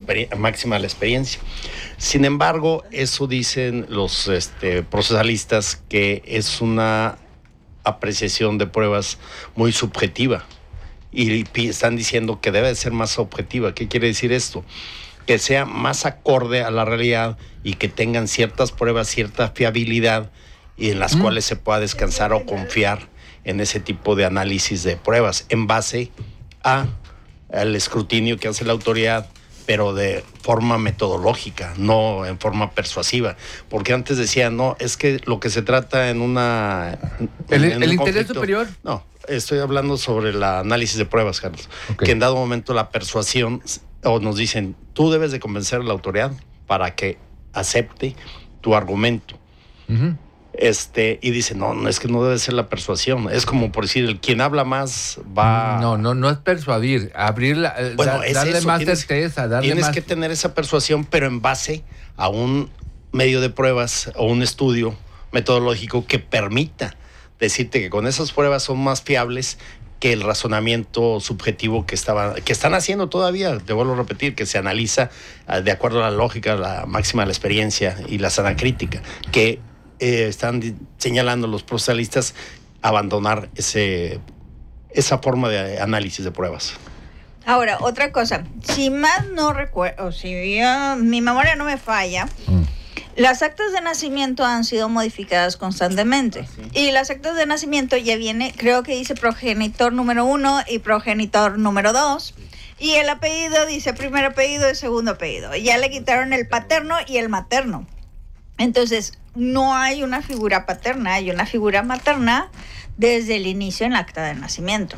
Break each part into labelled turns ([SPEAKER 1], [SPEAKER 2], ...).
[SPEAKER 1] máxima la experiencia. Sin embargo, eso dicen los procesalistas, que es una apreciación de pruebas muy subjetiva, y están diciendo que debe ser más objetiva. ¿Qué quiere decir esto? Que sea más acorde a la realidad y que tengan ciertas pruebas, cierta fiabilidad, y en las cuales se pueda descansar o confiar en ese tipo de análisis de pruebas en base al escrutinio que hace la autoridad, pero de forma metodológica, no en forma persuasiva. Porque antes decían, no, es que lo que se trata en una...
[SPEAKER 2] ¿El interés superior?
[SPEAKER 1] No, estoy hablando sobre el análisis de pruebas, Carlos. Okay. Que en dado momento la persuasión, o nos dicen, tú debes de convencer a la autoridad para que acepte tu argumento. Uh-huh. Y dice, no, es que no debe ser la persuasión. Es como por decir, el quien habla más va...
[SPEAKER 2] No es persuadir, abrirla, darle eso, más certeza.
[SPEAKER 1] Tienes que tener esa persuasión, pero en base a un medio de pruebas o un estudio metodológico que permita decirte que con esas pruebas son más fiables que el razonamiento subjetivo que están haciendo todavía. Te vuelvo a repetir, que se analiza de acuerdo a la lógica, la máxima de la experiencia y la sana crítica, que están señalando los procesalistas abandonar esa forma de análisis de pruebas.
[SPEAKER 3] Ahora, otra cosa, si más no recuerdo, mi memoria no me falla, las actas de nacimiento han sido modificadas constantemente. Y las actas de nacimiento ya viene, creo que dice progenitor número 1 y progenitor número 2. Y el apellido dice primer apellido y segundo apellido. Ya le quitaron el paterno y el materno. Entonces, no hay una figura paterna, hay una figura materna desde el inicio en la acta de nacimiento.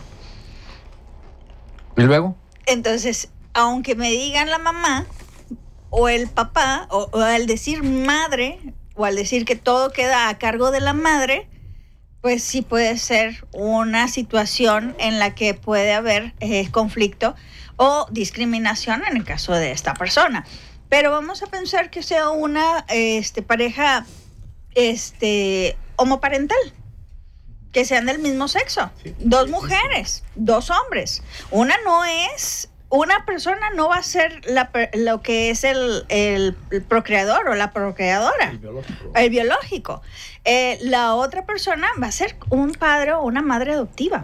[SPEAKER 2] ¿Y luego?
[SPEAKER 3] Entonces, aunque me digan la mamá o el papá, o al decir madre, o al decir que todo queda a cargo de la madre, pues sí puede ser una situación en la que puede haber conflicto o discriminación en el caso de esta persona. Pero vamos a pensar que sea una pareja homoparental, que sean del mismo sexo, sí, 2 mujeres, 2 hombres. Una persona no va a ser lo que es el procreador o la procreadora, el biológico. La otra persona va a ser un padre o una madre adoptiva,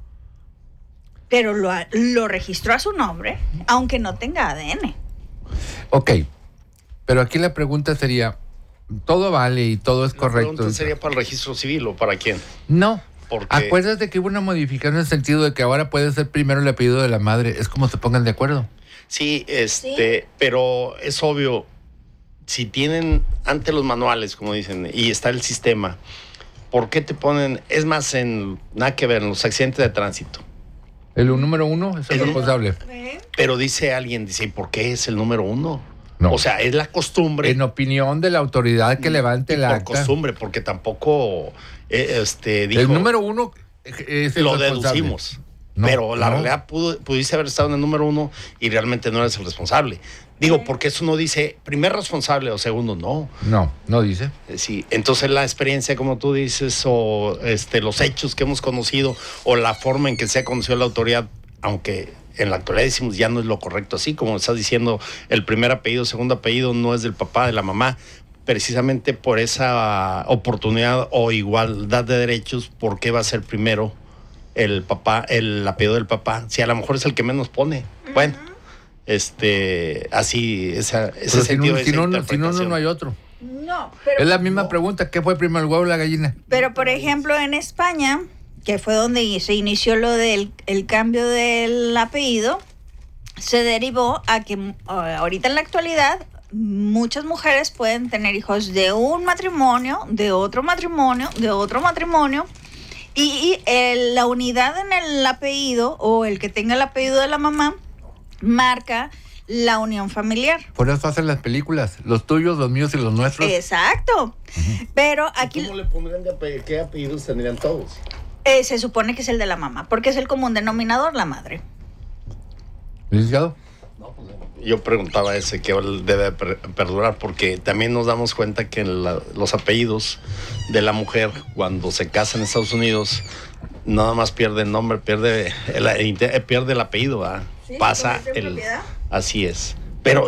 [SPEAKER 3] pero lo registró a su nombre, aunque no tenga ADN.
[SPEAKER 2] Ok, pero aquí la pregunta sería, todo vale y todo es correcto.
[SPEAKER 1] La pregunta sería para el registro civil, ¿o para quién?
[SPEAKER 2] No,
[SPEAKER 1] porque...
[SPEAKER 2] acuérdate que hubo una modificación en el sentido de que ahora puede ser primero el apellido de la madre, es como se pongan de acuerdo.
[SPEAKER 1] Sí, pero es obvio, si tienen ante los manuales, como dicen, y está el sistema, ¿por qué te ponen? Es más, nada que ver, en los accidentes de tránsito.
[SPEAKER 2] El número 1 es el responsable.
[SPEAKER 1] Pero dice, ¿y por qué es el número 1? No. O sea, es la costumbre.
[SPEAKER 2] En opinión de la autoridad que levante la acta.
[SPEAKER 1] Por costumbre, porque tampoco dijo...
[SPEAKER 2] El número 1 es el
[SPEAKER 1] lo
[SPEAKER 2] responsable.
[SPEAKER 1] Deducimos. No, pero la realidad pudiste haber estado en el número 1 y realmente no eres el responsable. Digo, porque eso no dice primer responsable o segundo, no.
[SPEAKER 2] No dice.
[SPEAKER 1] Sí, entonces la experiencia, como tú dices, o los hechos que hemos conocido, o la forma en que se ha conocido la autoridad, aunque en la actualidad decimos ya no es lo correcto así, como estás diciendo, el primer apellido, segundo apellido no es del papá, de la mamá, precisamente por esa oportunidad o igualdad de derechos. ¿Por qué va a ser primero el apellido del papá? Si a lo mejor es el que menos pone. Bueno, así, ese sentido de interpretación.
[SPEAKER 2] Si no hay otro.
[SPEAKER 3] No, pero...
[SPEAKER 2] Es la misma pregunta, ¿qué fue primero, el huevo o la gallina?
[SPEAKER 3] Pero, por ejemplo, en España, que fue donde se inició lo del el cambio del apellido, se derivó a que ahorita en la actualidad muchas mujeres pueden tener hijos de un matrimonio, de otro matrimonio, de otro matrimonio, y la unidad en el apellido, o el que tenga el apellido de la mamá, marca la unión familiar.
[SPEAKER 2] Por eso hacen las películas, los tuyos, los míos y los nuestros.
[SPEAKER 3] Exacto. Pero aquí...
[SPEAKER 1] ¿Cómo le pondrían de apellido? ¿Qué apellidos tendrían todos?
[SPEAKER 3] Se supone que es el de la mamá, porque es el común denominador, la madre.
[SPEAKER 2] ¿Licenciado?
[SPEAKER 1] No, pues yo preguntaba ese que debe perdurar, porque también nos damos cuenta que los apellidos de la mujer, cuando se casa en Estados Unidos, nada más pierde el nombre, pierde el apellido, ¿verdad? Sí, pasa el... Así es.